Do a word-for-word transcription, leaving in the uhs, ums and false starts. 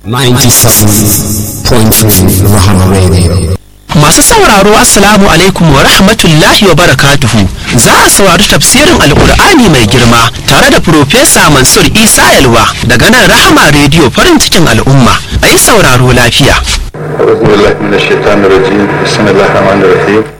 ninety-seven point three Rahama Radio. Masu sauraro assalamu alaikum wa rahmatullahi wa barakatuhu. Za a saurari tafsirin alkur'ani mai girma tare da Profesa Mansur Isa Yalwa daga nan Rahama Radio farin cikin al'umma. A yi sauraro lafiya. أعوذ بالله من الشيطان الرجيم بسم الله الرحمن الرحيم